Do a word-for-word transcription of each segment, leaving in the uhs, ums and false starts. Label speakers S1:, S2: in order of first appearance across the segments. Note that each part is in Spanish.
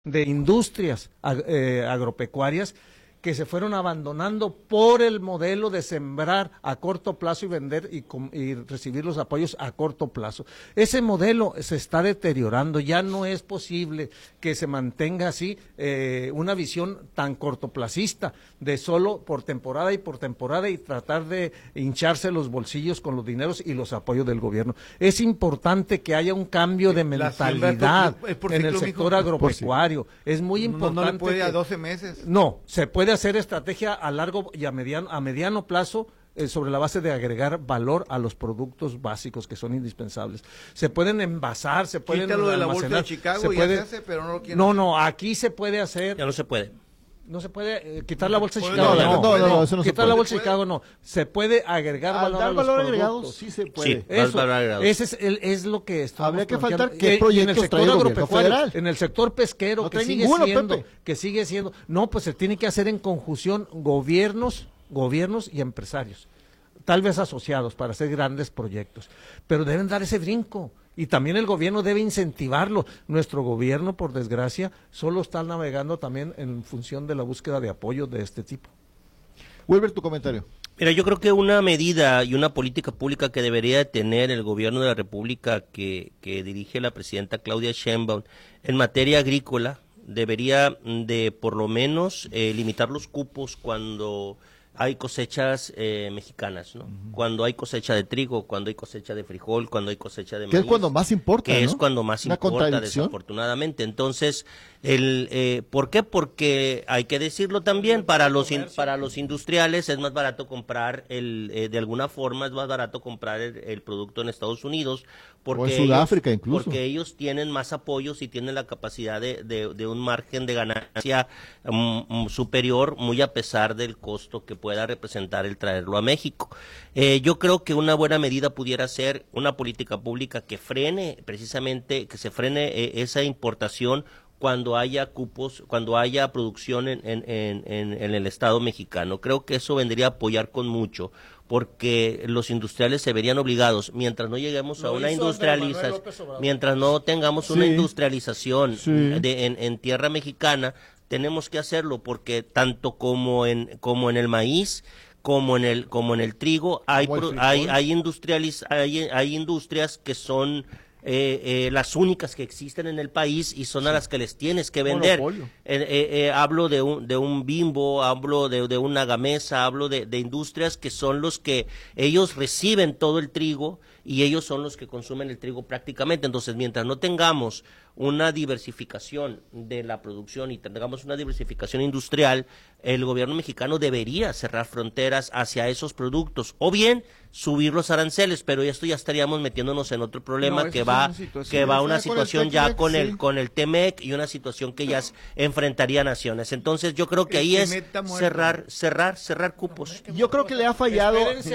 S1: de industrias ag eh, agropecuarias que se fueron abandonando por el modelo de sembrar a corto plazo y vender y, y recibir los apoyos a corto plazo. Ese modelo se está deteriorando, ya no es posible que se mantenga así eh, una visión tan cortoplacista de solo por temporada y por temporada y tratar de hincharse los bolsillos con los dineros y los apoyos del gobierno. Es importante que haya un cambio de mentalidad por, por en el sector agropecuario. Es muy importante.
S2: No, no le puede
S1: que,
S2: a doce meses.
S1: No, se puede hacer estrategia a largo y a mediano, a mediano plazo eh, sobre la base de agregar valor a los productos básicos que son indispensables. Se pueden envasar, se pueden
S2: Quítalo de la bolsa de
S1: Chicago,
S2: se puede, ya se hace, pero no lo quieren.
S1: No, no, aquí se puede hacer.
S3: Ya no se puede.
S1: No se puede eh, quitar la bolsa de
S2: no,
S1: Chicago.
S2: No,
S1: no,
S2: no, no, no,
S1: eso no quitar se puede. la bolsa de Chicago no. Se puede agregar
S4: Al
S1: valor
S4: dar
S1: a los
S4: valor
S1: productos.
S4: agregado sí se puede.
S3: Sí,
S1: eso,
S3: valor agregado.
S1: Ese es, el, es lo que estamos
S4: Habría que
S1: planteando.
S4: faltar qué
S1: Eh,
S4: proyectos
S1: en el sector
S4: trae el gobierno
S1: agropecuario,
S4: federal.
S1: en el sector pesquero,
S4: No
S1: que
S4: trae
S1: sigue
S4: ninguno,
S1: siendo,
S4: Pepe.
S1: que sigue siendo. No, pues se tiene que hacer en conjunción gobiernos, gobiernos y empresarios, tal vez asociados para hacer grandes proyectos, pero deben dar ese brinco. Y también el gobierno debe incentivarlo. Nuestro gobierno, por desgracia, solo está navegando también en función de la búsqueda de apoyo de este tipo.
S4: Wilber, tu comentario.
S3: Mira, yo creo que una medida y una política pública que debería tener el gobierno de la República que, que dirige la presidenta Claudia Sheinbaum en materia agrícola debería de por lo menos eh, limitar los cupos cuando hay cosechas eh, mexicanas, ¿no? Uh-huh. Cuando hay cosecha de trigo, cuando hay cosecha de frijol, cuando hay cosecha de maíz.
S4: Que es cuando más importa,
S3: Que
S4: ¿no?
S3: es cuando más
S4: Una
S3: importa, desafortunadamente. Entonces, el, eh, ¿por qué? Porque hay que decirlo también, para los in, para los industriales es más barato comprar, el eh, de alguna forma es más barato comprar el, el producto en Estados Unidos. Porque
S4: o en Sudáfrica
S3: ellos,
S4: incluso.
S3: Porque ellos tienen más apoyos y tienen la capacidad de, de, de un margen de ganancia um, superior, muy a pesar del costo que pueda representar el traerlo a México. Eh, yo creo que una buena medida pudiera ser una política pública que frene, precisamente, que se frene eh, esa importación cuando haya cupos, cuando haya producción en, en, en, en el Estado mexicano. Creo que eso vendría a apoyar con mucho, porque los industriales se verían obligados, mientras no lleguemos Lo a una industrialización, mientras no tengamos sí. una industrialización sí. de, en, en tierra mexicana, tenemos que hacerlo, porque tanto como en, como en el maíz, como en el, como en el trigo, hay, el hay, hay, industrializ, hay, hay industrias que son Eh, eh, las únicas que existen en el país y son sí. a las que les tienes que vender. Eh, eh, eh, hablo de un, de un Bimbo, hablo de, de una Gamesa, hablo de, de industrias que son los que ellos reciben todo el trigo y ellos son los que consumen el trigo prácticamente. Entonces, mientras no tengamos una diversificación de la producción y tengamos una diversificación industrial, el gobierno mexicano debería cerrar fronteras hacia esos productos o bien subir los aranceles, pero esto ya estaríamos metiéndonos en otro problema no, que va que va a una situación ya con el con el T M E C y una situación que ya enfrentaría naciones. Entonces yo creo que ahí es cerrar cerrar cerrar cupos.
S4: Yo creo que le ha fallado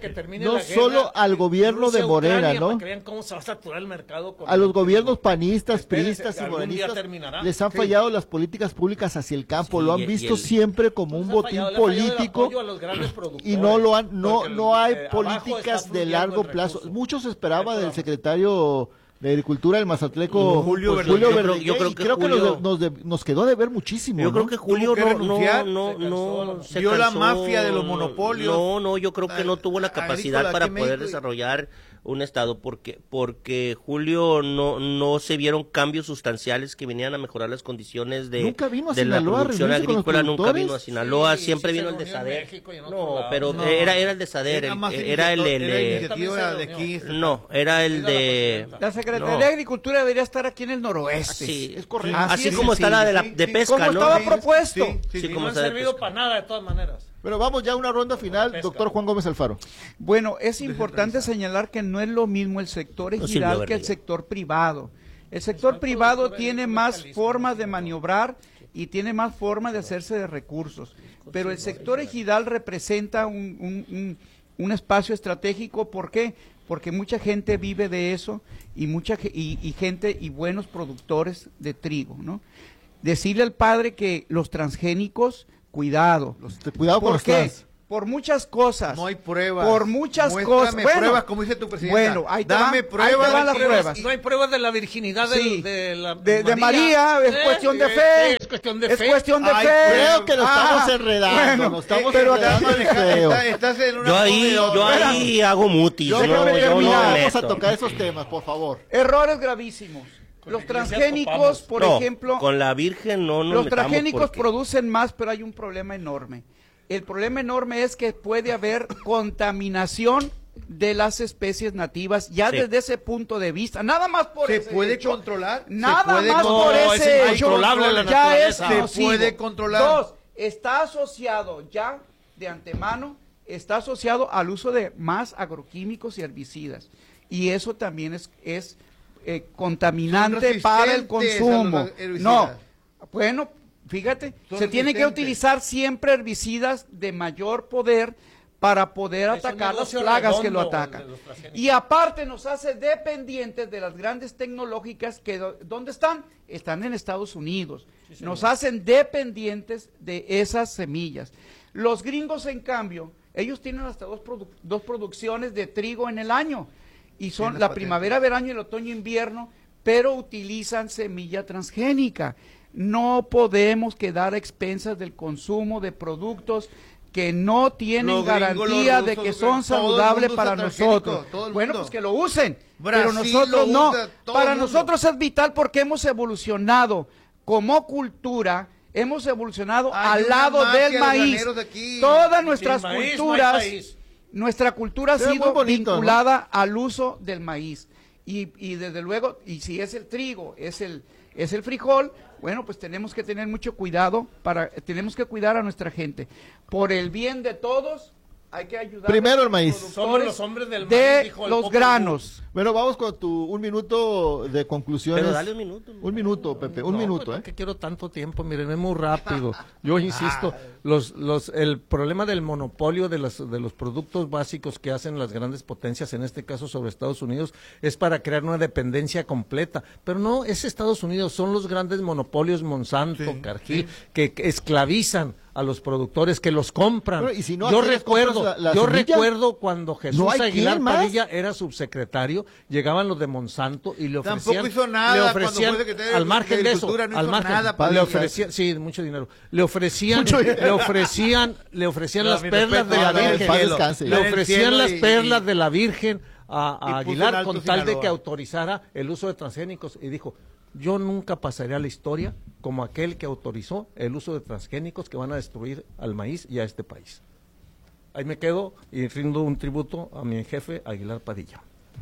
S4: no solo al gobierno de Morena, ¿no? A los gobiernos panistas, priistas y morenistas les han fallado las políticas públicas hacia el campo, lo han visto siempre como un botín político y no lo han no no hay políticas de largo plazo. Mucho se esperaba del secretario de Agricultura del Mazatleco,
S3: Julio,
S4: pues, Julio
S3: yo, creo, yo creo que
S4: creo
S3: Julio,
S4: que nos, nos, de, nos quedó de ver muchísimo.
S3: Yo
S4: ¿no?
S3: creo que Julio
S2: que
S3: no, no, no, no,
S2: se vio la mafia de los monopolios.
S3: No, no, yo creo que no tuvo la capacidad para poder desarrollar un estado, porque porque Julio no no se vieron cambios sustanciales que vinieran a mejorar las condiciones de,
S4: nunca vino a
S3: de
S4: Sinaloa,
S3: la producción agrícola, nunca vino a Sinaloa,
S1: sí,
S3: siempre
S1: sí
S3: vino el de Sader.
S1: No,
S3: pero
S1: no.
S3: era era el de Sader,
S2: era,
S3: el, era el, el,
S2: el de aquí.
S3: No, era el de
S5: la Secretaría no. de Agricultura debería estar aquí en el noroeste.
S3: Sí,
S5: es correcto.
S3: Así, así como está la de la de pesca,
S5: como
S3: ¿no?
S5: estaba propuesto.
S1: Sí, sí, sí,
S3: como
S1: no han servido para nada de todas maneras.
S4: Pero vamos ya a una ronda final, doctor Juan Gómez Alfaro.
S5: Bueno, es importante señalar que no es lo mismo el sector ejidal que el sector privado. El sector privado tiene más formas de maniobrar y tiene más formas de hacerse de recursos, pero el sector ejidal representa un, un, un, un espacio estratégico. ¿Por qué? Porque mucha gente vive de eso y mucha y, y gente y buenos productores de trigo, ¿no? Decirle al padre que los transgénicos, cuidado.
S4: Los, cuidado con
S5: ¿Por
S4: los
S5: qué?
S4: trans.
S5: por muchas cosas.
S2: No hay pruebas.
S5: Por muchas
S2: Muéstrame
S5: cosas. Bueno,
S2: pruebas, como dice tu presidenta.
S5: Bueno, ahí te
S2: Dame
S5: van,
S2: pruebas.
S5: ahí te van las
S1: pruebas.
S5: pruebas.
S1: No hay pruebas de la virginidad
S5: Sí,
S1: de, de, la
S5: de, de
S1: María.
S5: María, es
S1: ¿Eh?
S5: cuestión de
S1: Sí,
S5: fe.
S1: es cuestión de
S5: es
S1: fe.
S5: cuestión de
S2: Ay,
S5: fe.
S4: Creo que nos
S5: Ah,
S4: estamos enredando,
S5: bueno,
S4: nos estamos
S5: pero
S4: enredando
S5: acá-
S4: en feo.
S2: Estás, estás en una
S3: Yo ahí,
S2: jodida-
S3: yo ahí hago mutis.
S4: Yo
S3: no,
S4: creo que
S3: yo no
S4: terminar,
S3: me
S4: vamos a
S3: meto.
S4: tocar esos temas, por favor.
S5: Errores gravísimos. Los transgénicos, por
S3: No,
S5: ejemplo,
S3: con la Virgen no nos
S5: los
S3: metamos
S5: transgénicos
S3: porque-
S5: producen más, pero hay un problema enorme. El problema enorme es que puede haber contaminación de las especies nativas ya
S3: Sí.
S5: desde ese punto de vista. Nada más por
S2: ¿Se
S5: ese
S2: puede
S5: hecho.
S2: controlar? ¿Se
S5: Nada
S2: puede
S5: más
S2: con-
S5: por
S1: No,
S5: ese
S1: es
S5: hecho.
S1: incontrolable la
S5: Ya es
S1: naturaleza.
S2: Se
S5: nocivo.
S2: puede controlar.
S5: Dos, está asociado ya de antemano, está asociado al uso de más agroquímicos y herbicidas. Y eso también es, es eh, contaminante
S2: Son
S5: para el
S2: resistentes a
S5: consumo.
S2: los herbicidas.
S5: No, bueno, fíjate,
S2: Son
S5: se tiene que
S2: resistentes.
S5: utilizar siempre herbicidas de mayor poder para poder
S1: Es un
S5: atacar las
S1: negocio
S5: plagas que lo
S1: redondo
S5: atacan.
S1: de los transgénicos.
S5: Y aparte nos hace dependientes de las grandes tecnológicas que do- ¿dónde están? Están en Estados Unidos. Nos hacen dependientes de esas semillas. Los gringos, en cambio, ellos tienen hasta dos, produ- dos producciones de trigo en el año. Y son
S2: Tienen
S5: la
S2: patentes.
S5: primavera, verano y el otoño, invierno, pero utilizan semilla transgénica. No podemos quedar a expensas del consumo de productos que no tienen
S2: Los gringos,
S5: garantía
S2: los
S5: de
S2: rusos,
S5: que
S2: todo
S5: son
S2: el
S5: saludables
S2: mundo
S5: para
S2: usa transgénico,
S5: nosotros.
S2: todo el
S5: Bueno,
S2: mundo.
S5: pues que lo usen,
S2: Brasil
S5: pero nosotros
S2: lo
S5: no.
S2: usa, todo
S5: Para
S2: el mundo.
S5: nosotros es vital porque hemos evolucionado como cultura, hemos evolucionado
S2: Hay
S5: al
S2: una
S5: lado
S2: mafia
S5: del
S2: de
S5: maíz.
S2: graneros aquí.
S5: Todas nuestras
S1: Sin maíz, no hay
S5: culturas,
S1: país.
S5: nuestra cultura ha
S4: Se ve
S5: sido
S4: muy bonito,
S5: vinculada al uso del maíz. Y, y desde luego, y si es el trigo, es el, es el frijol, bueno, pues tenemos que tener mucho cuidado, para, tenemos que cuidar a nuestra gente. Por el bien de todos, hay que ayudar
S4: Primero
S5: a
S4: el maíz.
S5: productores
S1: Somos los hombres del
S5: de
S1: maíz, dijo el
S5: los
S1: Popol
S5: granos.
S4: Bueno, vamos con tu un minuto de conclusiones.
S3: Pero dale un minuto.
S4: Un minuto, Pepe, un
S1: No,
S4: minuto,
S1: pues,
S4: ¿eh?
S1: que quiero tanto tiempo, miren, es muy rápido. Yo insisto, los, los, el problema del monopolio de los, de los productos básicos que hacen las grandes potencias, en este caso sobre Estados Unidos, es para crear una dependencia completa. Pero no es Estados Unidos, son los grandes monopolios Monsanto,
S2: Sí,
S1: Cargill, que, que esclavizan a los productores, que los compran.
S4: Bueno, y si no,
S1: yo
S4: ¿a quién les
S1: recuerdo,
S4: compras la- la
S1: yo
S4: semilla?
S1: recuerdo cuando Jesús
S4: ¿No hay
S1: Aguilar
S4: quién más?
S1: Padilla era subsecretario, llegaban los de Monsanto y le ofrecían,
S2: Tampoco hizo nada
S1: le
S2: cuando
S1: ofrecían
S2: fue secretario
S1: al
S2: de
S1: margen de eso,
S2: Agricultura, no
S1: al
S2: hizo
S1: margen,
S2: nada,
S1: le
S2: Padilla.
S1: ofrecían, sí, mucho dinero, le ofrecían,
S4: Mucho dinero.
S1: le ofrecían, le ofrecían
S2: No,
S1: las
S2: mi
S1: perlas
S2: respeto,
S1: de la
S2: no, no,
S1: Virgen,
S4: paz descanse.
S1: le
S2: La del
S1: ofrecían
S2: cielo
S1: las
S2: y-
S1: perlas
S2: y-
S1: de la Virgen a, a
S2: y puso en
S1: Aguilar
S2: alto
S1: con tal de
S2: Sinaloa.
S1: que autorizara el uso de transgénicos y dijo, yo nunca pasaré a la historia como aquel que autorizó el uso de transgénicos que van a destruir al maíz y a este país. Ahí me quedo y rindo un tributo a mi jefe Aguilar Padilla.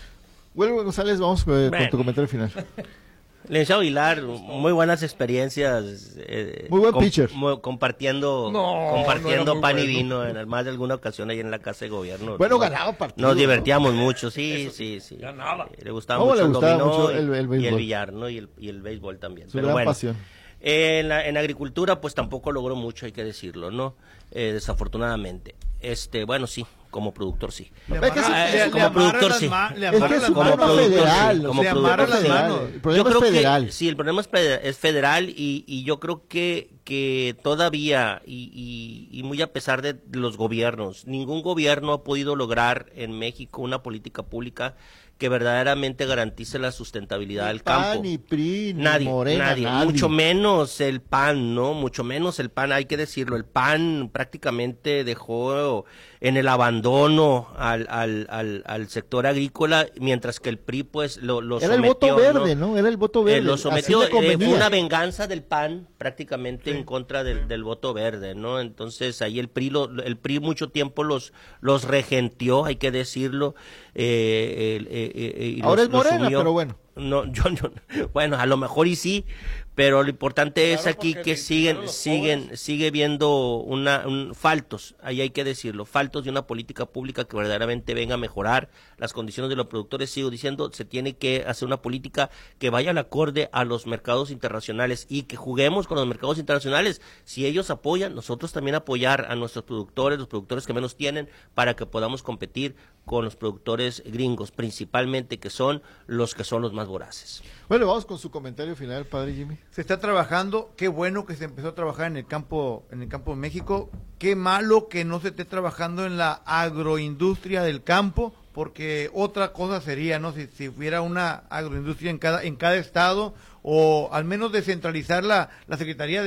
S4: Huelva González, vamos con, con
S3: Bueno.
S4: tu comentario final.
S3: Licenciado Aguilar, muy buenas experiencias. eh,
S4: Muy buen
S3: com-
S4: pitcher.
S3: mu- compartiendo
S1: No,
S3: compartiendo
S1: no era muy
S3: pan y
S1: bueno.
S3: vino en más de alguna ocasión ahí en la casa de gobierno.
S4: Bueno,
S3: Nos-
S4: ganaba partido,
S3: Nos
S4: ¿no?
S3: divertíamos mucho, sí, sí, sí.
S1: ganaba.
S3: Eh, Le gustaba
S4: ¿Cómo
S3: mucho
S4: le
S3: el
S4: gustaba
S3: dominó
S4: mucho
S3: y-
S4: el- el
S3: y el
S4: béisbol?
S3: billar, ¿no? Y el, y el béisbol también.
S4: Su
S3: Pero
S4: gran
S3: bueno,
S4: pasión.
S3: eh, en, la, en agricultura pues tampoco logró mucho, hay que decirlo, ¿no? Eh, desafortunadamente. Este, bueno, sí, como productor sí.
S2: Le
S4: Es que
S2: amarra-
S4: es-
S2: le-
S4: es
S2: le
S3: como
S2: amarra
S3: productor,
S2: las
S3: sí.
S2: ma- le
S4: Es que
S2: amarra
S4: es
S2: las
S4: un
S3: como
S4: problema
S2: manos.
S3: productor,
S4: federal,
S3: sí,
S4: o
S3: como
S4: sea,
S3: productor,
S4: amarra las
S3: sí.
S4: manos. El problema
S3: Yo
S4: es
S3: creo que-
S4: federal.
S3: sí, el problema es, fe- es federal y, y yo creo que, que todavía, y, y, y muy a pesar de los gobiernos, ningún gobierno ha podido lograr en México una política pública que verdaderamente garantice la sustentabilidad del
S4: P A N,
S3: campo.
S4: ni P R I, ni
S3: Nadie,
S4: Morena,
S3: nadie,
S4: nadie.
S3: mucho menos el P A N, ¿no? Mucho menos el P A N, hay que decirlo, el P A N prácticamente dejó en el abandono al, al, al, al sector agrícola, mientras que el P R I pues lo, lo
S4: Era el
S3: sometió,
S4: voto verde, ¿no? Era el voto verde.
S3: Eh, lo
S4: Así
S3: sometió,
S4: le
S3: eh, fue
S4: convenía.
S3: una venganza del P A N prácticamente en contra del, del voto verde, ¿no? Entonces ahí el P R I, lo, el P R I mucho tiempo los, los regentió, hay que decirlo. Eh, eh, eh, eh, y
S4: Ahora
S3: los-
S4: es Morena,
S3: los sumió.
S4: pero bueno.
S3: No, yo, yo, bueno, a lo mejor y sí, pero lo importante es
S1: Claro,
S3: aquí
S1: porque
S3: que
S1: le
S3: siguen,
S1: quitaron los
S3: siguen,
S1: pobres.
S3: sigue viendo una, un, faltos, ahí hay que decirlo, faltos de una política pública que verdaderamente venga a mejorar las condiciones de los productores. Sigo diciendo, se tiene que hacer una política que vaya al acorde a los mercados internacionales y que juguemos con los mercados internacionales. Si ellos apoyan, nosotros también apoyar a nuestros productores, los productores que menos tienen, para que podamos competir con los productores gringos, principalmente que son los que son los más voraces.
S4: Bueno, vamos con su comentario final, padre Jimmy.
S2: se está trabajando, qué bueno que se empezó a trabajar en el campo, en el campo de México, qué malo que no se esté trabajando en la agroindustria del campo, porque otra cosa sería, ¿no? Si, si hubiera una agroindustria en cada, en cada estado, o al menos descentralizar la, la Secretaría de